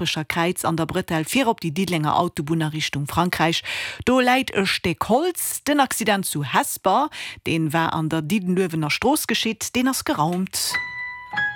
Sprecher Kreiz an der Brettel vier op die Diedlinger Autobahn Richtung Frankreich. Do leiit e Steck Holz, den Accident zu Hesper, den war an der Diedenlöwener Stroß geschieht, den ass geraumt.